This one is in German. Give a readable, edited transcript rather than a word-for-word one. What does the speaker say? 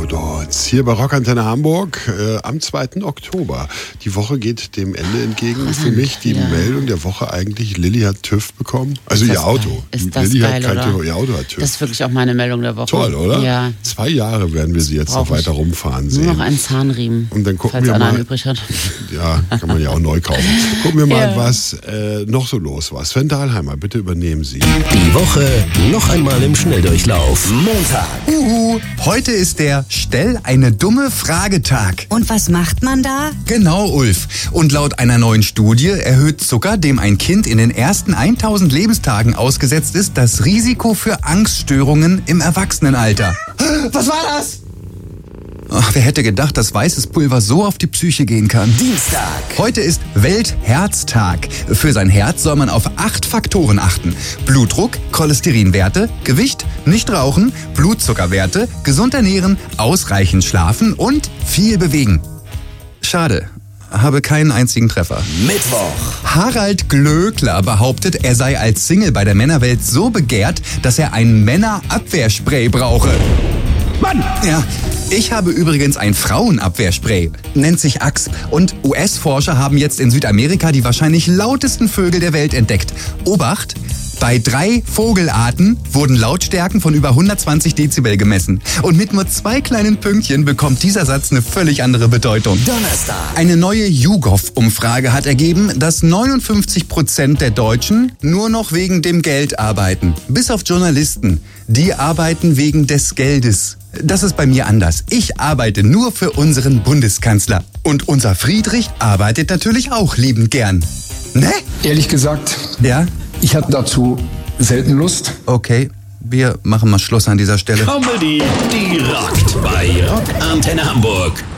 Dots. Hier bei Rockantenne Hamburg am 2. Oktober. Die Woche geht dem Ende entgegen. Für mich die Meldung der Woche eigentlich, Lilly hat TÜV bekommen. Also ihr Auto. Lilly hat kein TÜV, ihr Auto hat TÜV. Das ist wirklich auch meine Meldung der Woche. Toll, oder? Ja. 2 Jahre werden wir sie jetzt noch weiter rumfahren sehen. Nur noch einen Zahnriemen, und dann gucken falls wir einer mal, übrig hat. Ja, kann man ja auch neu kaufen. Gucken wir mal, was noch so los war. Sven Dahlheimer, bitte übernehmen Sie. Die Woche noch einmal im Schnelldurchlauf. Montag. Heute ist der Stell eine dumme Frage-Tag. Und was macht man da? Genau, Ulf. Und laut einer neuen Studie erhöht Zucker, dem ein Kind in den ersten 1000 Lebenstagen ausgesetzt ist, das Risiko für Angststörungen im Erwachsenenalter. Was war das? Ach, wer hätte gedacht, dass weißes Pulver so auf die Psyche gehen kann? Dienstag. Heute ist Weltherztag. Für sein Herz soll man auf 8 Faktoren achten. Blutdruck, Cholesterinwerte, Gewicht, nicht rauchen, Blutzuckerwerte, gesund ernähren, ausreichend schlafen und viel bewegen. Schade. Habe keinen einzigen Treffer. Mittwoch. Harald Glöckler behauptet, er sei als Single bei der Männerwelt so begehrt, dass er ein Männerabwehrspray brauche. Mann! Ja, ich habe übrigens ein Frauenabwehrspray. Nennt sich Axe. Und US-Forscher haben jetzt in Südamerika die wahrscheinlich lautesten Vögel der Welt entdeckt. Obacht! Bei 3 Vogelarten wurden Lautstärken von über 120 Dezibel gemessen. Und mit nur 2 kleinen Pünktchen bekommt dieser Satz eine völlig andere Bedeutung. Donnerstag. Eine neue YouGov-Umfrage hat ergeben, dass 59% der Deutschen nur noch wegen dem Geld arbeiten. Bis auf Journalisten. Die arbeiten wegen des Geldes. Das ist bei mir anders. Ich arbeite nur für unseren Bundeskanzler. Und unser Friedrich arbeitet natürlich auch liebend gern. Ne? Ehrlich gesagt, Ja? ich hatte dazu selten Lust. Okay, wir machen mal Schluss an dieser Stelle. Comedy, die rockt bei Rockantenne Hamburg.